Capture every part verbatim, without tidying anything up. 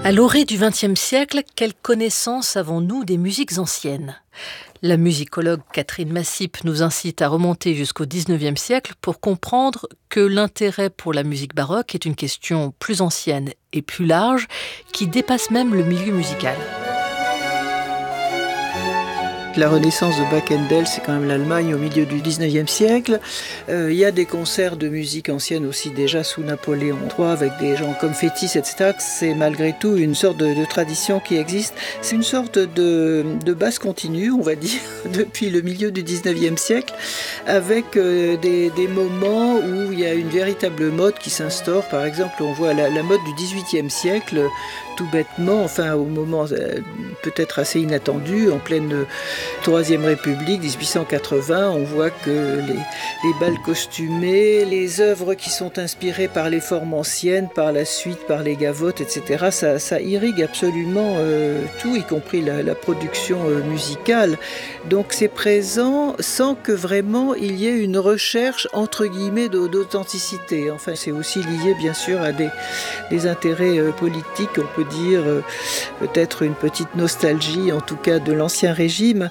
À l'orée du vingtième siècle, quelle connaissance avons-nous des musiques anciennes ? La musicologue Catherine Massip nous incite à remonter jusqu'au dix-neuvième siècle pour comprendre que l'intérêt pour la musique baroque est une question plus ancienne et plus large qui dépasse même le milieu musical. La renaissance de Bach and Bell, c'est quand même l'Allemagne au milieu du dix-neuvième siècle. Euh, il y a des concerts de musique ancienne aussi déjà sous Napoléon trois avec des gens comme Fétis, et cetera. C'est malgré tout une sorte de, de tradition qui existe. C'est une sorte de, de basse continue, on va dire, depuis le milieu du dix-neuvième siècle, avec euh, des, des moments où il y a une véritable mode qui s'instaure. Par exemple, on voit la, la mode du dix-huitième siècle, tout bêtement, enfin au moment euh, peut-être assez inattendu, en pleine Troisième République, dix-huit cent quatre-vingts, on voit que les, les bals costumés, les œuvres qui sont inspirées par les formes anciennes, par la suite, par les gavottes, et cetera, ça, ça irrigue absolument euh, tout, y compris la, la production euh, musicale. Donc c'est présent sans que vraiment il y ait une recherche entre guillemets d'authenticité. Enfin, c'est aussi lié bien sûr à des, des intérêts euh, politiques, on peut dire euh, peut-être une petite nostalgie, en tout cas de l'ancien régime.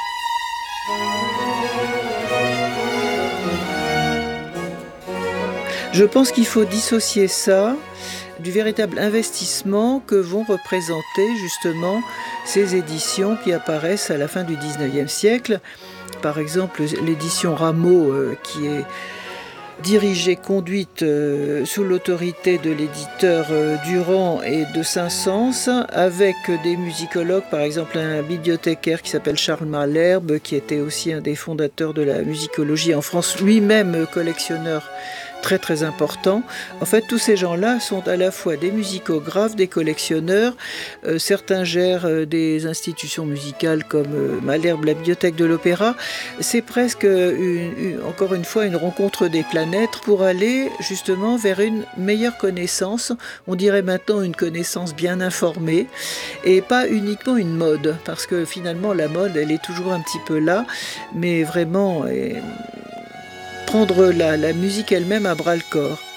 Je pense qu'il faut dissocier ça du véritable investissement que vont représenter justement ces éditions qui apparaissent à la fin du dix-neuvième siècle. Par exemple, l'édition Rameau euh, qui est dirigée, conduite euh, sous l'autorité de l'éditeur euh, Durand et de Saint-Saëns, avec des musicologues, par exemple un bibliothécaire qui s'appelle Charles Malherbe, qui était aussi un des fondateurs de la musicologie en France, lui-même collectionneur très très important. En fait, tous ces gens-là sont à la fois des musicographes, des collectionneurs. Euh, certains gèrent euh, des institutions musicales comme euh, Malherbe, la bibliothèque de l'Opéra. C'est presque, une, une, encore une fois, une rencontre des planètes pour aller justement vers une meilleure connaissance. On dirait maintenant une connaissance bien informée et pas uniquement une mode, parce que finalement la mode, elle est toujours un petit peu là, mais vraiment... Et prendre la, la musique elle-même à bras-le-corps.